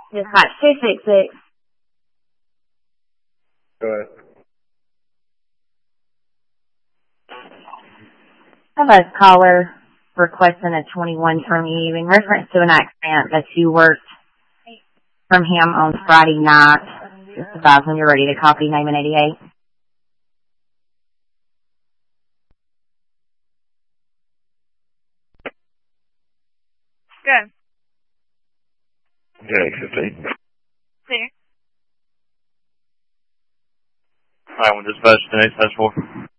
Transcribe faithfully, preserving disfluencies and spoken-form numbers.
Dispatch two six six. Go ahead. I have a caller requesting a twenty-one from you in reference to an accident that you worked from him on Friday night. Just advise when you're ready to copy name and eighty-eight. Good. Yeah, fifteen. Clear. Alright, we'll dispatch the next dispatch four.